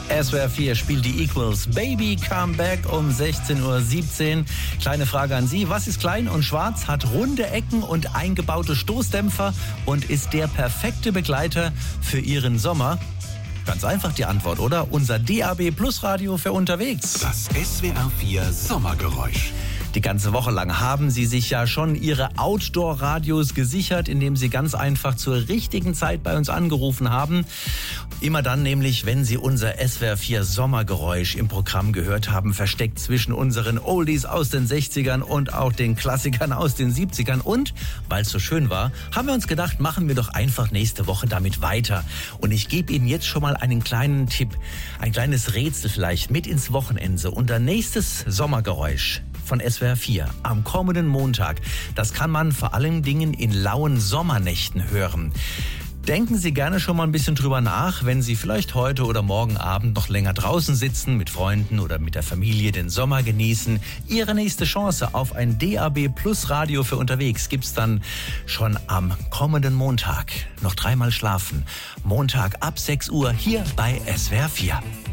SWR 4 spielt die Equals. Baby Come Back um 16:17 Uhr. Kleine Frage an Sie. Was ist klein und schwarz, hat runde Ecken und eingebaute Stoßdämpfer und ist der perfekte Begleiter für Ihren Sommer? Ganz einfach die Antwort, oder? Unser DAB Plus Radio für unterwegs. Das SWR 4 Sommergeräusch. Die ganze Woche lang haben Sie sich ja schon Ihre Outdoor-Radios gesichert, indem Sie ganz einfach zur richtigen Zeit bei uns angerufen haben. Immer dann nämlich, wenn Sie unser SWR 4 Sommergeräusch im Programm gehört haben, versteckt zwischen unseren Oldies aus den 60ern und auch den Klassikern aus den 70ern. Und, weil es so schön war, haben wir uns gedacht, machen wir doch einfach nächste Woche damit weiter. Und ich gebe Ihnen jetzt schon mal einen kleinen Tipp, ein kleines Rätsel vielleicht mit ins Wochenende. Unser nächstes Sommergeräusch von SWR 4 am kommenden Montag. Das kann man vor allen Dingen in lauen Sommernächten hören. Denken Sie gerne schon mal ein bisschen drüber nach, wenn Sie vielleicht heute oder morgen Abend noch länger draußen sitzen, mit Freunden oder mit der Familie den Sommer genießen. Ihre nächste Chance auf ein DAB Plus Radio für unterwegs gibt's dann schon am kommenden Montag. Noch dreimal schlafen. Montag ab 6 Uhr hier bei SWR 4.